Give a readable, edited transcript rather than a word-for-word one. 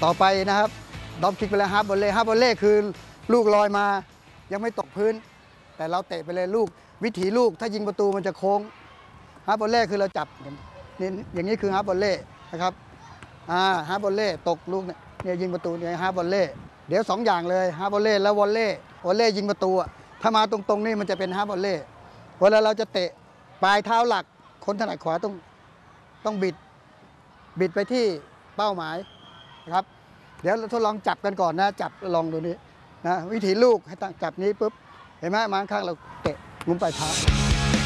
ต่อไปนะครับดอมคิกไปแล้วฮาร์ฟบอลเล่ฮาร์ฟบอลเล่คือลูกลอยมายังไม่ตกพื้นแต่เราเตะไปเลยลูกวิถีลูกถ้ายิงประตูมันจะโค้งฮาร์ฟบอลเล่คือเราจับนี่อย่างนี้คือฮาร์ฟบอลเล่นะครับฮาร์ฟบอลเล่ตกลูกเนี่ยยิงประตูเนี่ยฮาร์ฟบอลเล่เดี๋ยว2อย่างเลยฮาร์ฟบอลเล่แล้ววอลเล่ยิงประตูถ้ามาตรงๆนี่มันจะเป็นฮาร์ฟบอลเล่เวลาเราจะเตะปลายเท้าหลักคนถนัดขวาต้องบิดไปที่เป้าหมายนะครับเดี๋ยวเราทดลองจับกันก่อนนะจับลองดูนี้นะวิธีลูกให้ตั้งจับนี้ปุ๊บเห็นไหมมาข้างเราเตะงุ้มปลายเท้า